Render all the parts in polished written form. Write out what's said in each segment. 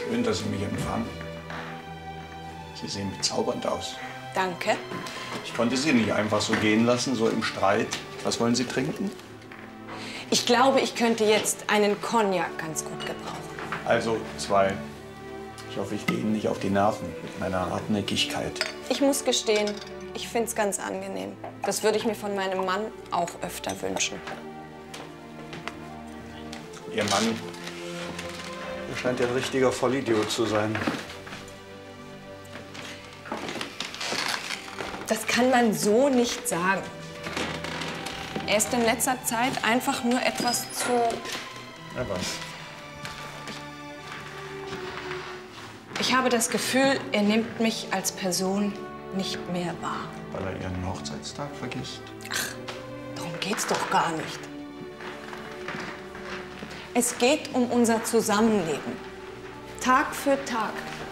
Schön, dass Sie mich empfangen. Sie sehen bezaubernd aus. Danke. Ich konnte Sie nicht einfach so gehen lassen, so im Streit. Was wollen Sie trinken? Ich glaube, ich könnte jetzt einen Cognac ganz gut gebrauchen. Also 2. Ich hoffe, ich gehe Ihnen nicht auf die Nerven mit meiner Hartnäckigkeit. Ich muss gestehen, ich finde es ganz angenehm. Das würde ich mir von meinem Mann auch öfter wünschen. Ihr Mann, der scheint ja ein richtiger Vollidiot zu sein. Das kann man so nicht sagen. Er ist in letzter Zeit einfach nur etwas zu... Ja, was? Ich habe das Gefühl, er nimmt mich als Person nicht mehr wahr. Weil er Ihren Hochzeitstag vergisst? Darum geht's doch gar nicht. Es geht um unser Zusammenleben. Tag für Tag.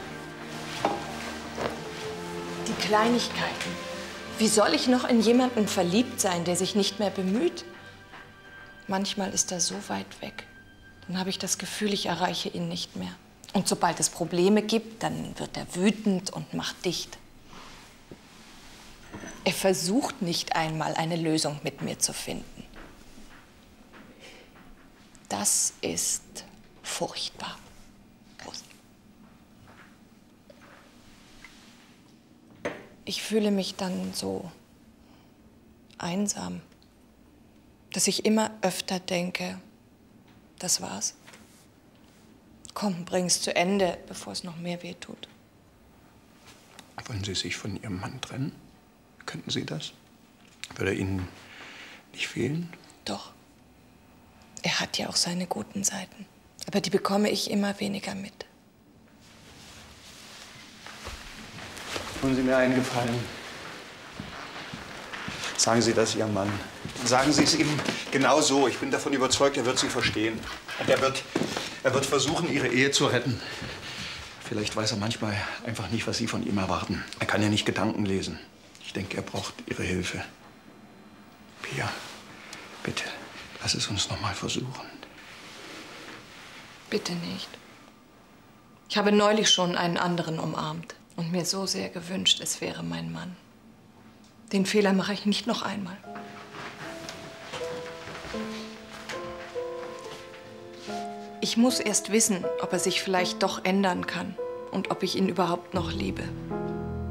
Die Kleinigkeiten. Wie soll ich noch in jemanden verliebt sein, der sich nicht mehr bemüht? Manchmal ist er so weit weg. Dann habe ich das Gefühl, ich erreiche ihn nicht mehr. Und sobald es Probleme gibt, dann wird er wütend und macht dicht. Er versucht nicht einmal, eine Lösung mit mir zu finden. Das ist furchtbar. Prost. Ich fühle mich dann so einsam, dass ich immer öfter denke, das war's. Komm, bring's zu Ende, bevor es noch mehr wehtut. Wollen Sie sich von Ihrem Mann trennen? Könnten Sie das? Würde er Ihnen nicht fehlen? Doch. Er hat ja auch seine guten Seiten. Aber die bekomme ich immer weniger mit. Tun Sie mir einen Gefallen. Sagen Sie das Ihrem Mann. Sagen Sie es ihm genau so. Ich bin davon überzeugt, er wird Sie verstehen. Und er wird versuchen, Ihre Ehe zu retten. Vielleicht weiß er manchmal einfach nicht, was Sie von ihm erwarten. Er kann ja nicht Gedanken lesen. Ich denke, er braucht Ihre Hilfe. Pia, bitte, lass es uns noch mal versuchen. Bitte nicht. Ich habe neulich schon einen anderen umarmt und mir so sehr gewünscht, es wäre mein Mann. Den Fehler mache ich nicht noch einmal. Ich muss erst wissen, ob er sich vielleicht doch ändern kann und ob ich ihn überhaupt noch liebe.